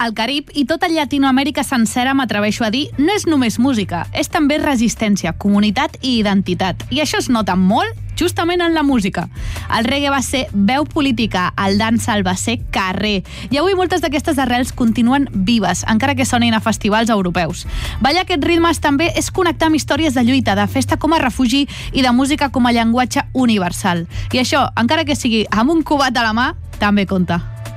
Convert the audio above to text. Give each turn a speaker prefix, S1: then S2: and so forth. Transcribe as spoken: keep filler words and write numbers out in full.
S1: el Carib i tota Llatinoamèrica sencera, m'atreveixo a dir, no és només música, és també resistència, comunitat i identitat. I això es nota molt justament en la música. El reggae va ser veu política, el dancehall va ser carrer. I avui moltes d'aquestes arrels continuen vives, encara que sonin a festivals europeus. Ballar aquests ritmes també és connectar amb històries de lluita, de festa com a refugi i de música com a llenguatge universal. I això, encara que sigui amb un cubat a la mà, també compta.